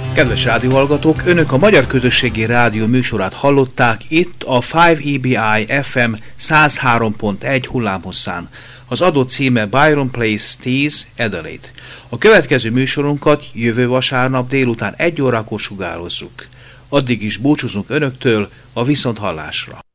Kedves rádióhallgatók, Önök a Magyar Közösségi Rádió műsorát hallották itt a 5EBI FM 103.1 hullámhosszán. Az adott címe Byron Place 10, Adelaide. A következő műsorunkat jövő vasárnap délután 1 órakor sugározzuk. Addig is búcsúzunk Önöktől a viszonthallásra.